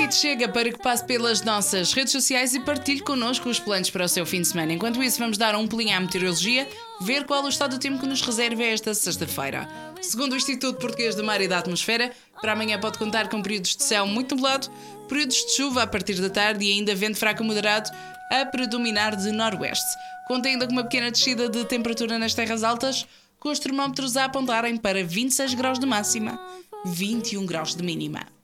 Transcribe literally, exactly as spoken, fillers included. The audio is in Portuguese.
convite chega para que passe pelas nossas redes sociais e partilhe connosco os planos para o seu fim de semana. Enquanto isso, vamos dar um pulinho à meteorologia, ver qual o estado do tempo que nos reserva esta sexta-feira. Segundo o Instituto Português do Mar e da Atmosfera, para amanhã pode contar com períodos de céu muito nublado, períodos de chuva a partir da tarde e ainda vento fraco a moderado a predominar de noroeste. Conta ainda com uma pequena descida de temperatura nas terras altas, com os termómetros a apontarem para vinte e seis graus de máxima, vinte e um graus de mínima.